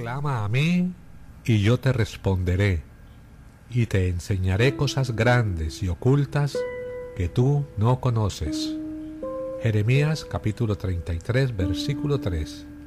Clama a mí y yo te responderé, y te enseñaré cosas grandes y ocultas que tú no conoces. Jeremías capítulo 33, versículo 3.